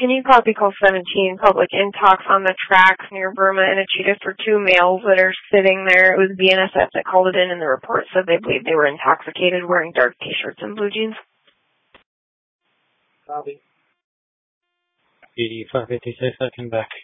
can you copy call 17, public intox on the tracks near Burma and Achita for 2 males that are sitting there? It was BNSF that called it in the report said they believed they were intoxicated wearing dark t-shirts and blue jeans. Copy. 8556, I come back.